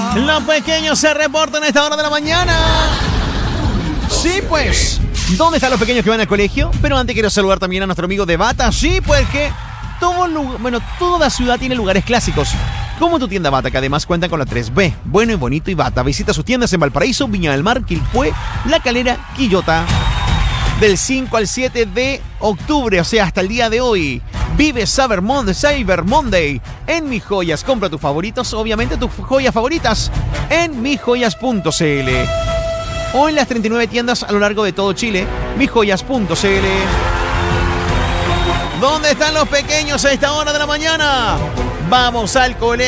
Los pequeños se reportan a esta hora de la mañana. Sí, pues. ¿Dónde están los pequeños que van al colegio? Pero antes quiero saludar también a nuestro amigo de Bata. Sí, pues que toda ciudad tiene lugares clásicos. Como tu tienda Bata, que además cuentan con la 3B. Bueno y bonito y Bata. Visita sus tiendas en Valparaíso, Viña del Mar, Quilpué, La Calera, Quillota. Del 5 al 7 de octubre, o sea, hasta el día de hoy. Vive Cyber Monday en Mis Joyas. Compra tus favoritos, obviamente tus joyas favoritas, en misjoyas.cl. O en las 39 tiendas a lo largo de todo Chile, misjoyas.cl. ¿Dónde están los pequeños a esta hora de la mañana? Vamos al colegio.